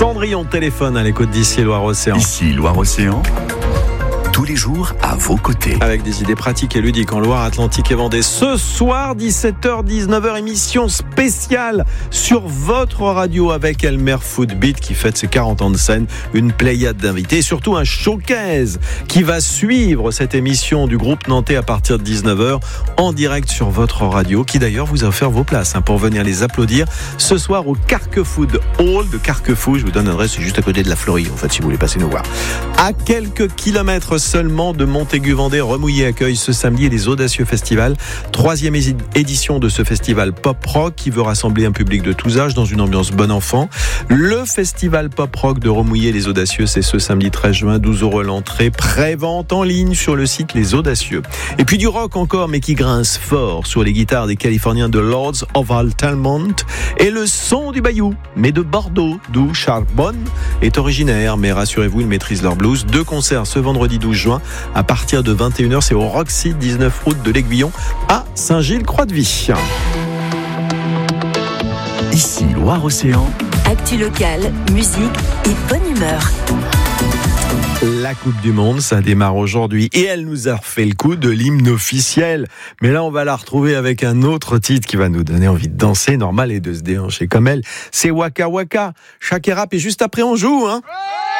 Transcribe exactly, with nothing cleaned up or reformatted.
Cendrillon téléphone à l'écoute d'ici Loire-Océan. Ici Loire-Océan, tous les jours à vos côtés. Avec des idées pratiques et ludiques en Loire-Atlantique et Vendée. Ce soir, dix-sept heures dix-neuf heures, émission spéciale sur votre radio avec Elmer Footbeat qui fête ses quarante ans de scène. Une pléiade d'invités et surtout un showcase qui va suivre cette émission du groupe nantais à partir de dix-neuf heures en direct sur votre radio, qui d'ailleurs vous a offert vos places hein, pour venir les applaudir ce soir au Carquefood Hall de Carquefou. Je vous donne l'adresse, c'est juste à côté de la Fleurie en fait si vous voulez passer nous voir. À quelques kilomètres seulement de Montaigu-Vendée, Remouillé accueille ce samedi les Audacieux Festival, troisième édition de ce festival pop-rock qui veut rassembler un public de tous âges dans une ambiance bon enfant. Le festival pop-rock de Remouillé les Audacieux, c'est ce samedi treize juin, douze euros l'entrée, pré-vente en ligne sur le site Les Audacieux. Et puis du rock encore, mais qui grince fort sur les guitares des Californiens de Lords of Altamont et le son du Bayou, mais de Bordeaux, d'où Charbonne est originaire, mais rassurez-vous, ils maîtrisent leur blues. Deux concerts ce vendredi douze juin à partir de vingt et une heures, c'est au Roxy, dix-neuf route de l'Aiguillon à Saint-Gilles-Croix-de-Vie. Ici Loire-Océan, actu locale, musique et bonne humeur. La Coupe du Monde, ça démarre aujourd'hui et elle nous a refait le coup de l'hymne officiel. Mais là, on va la retrouver avec un autre titre qui va nous donner envie de danser, normal, et de se déhancher comme elle. C'est Waka Waka. Shakira Rap et juste après on joue, hein.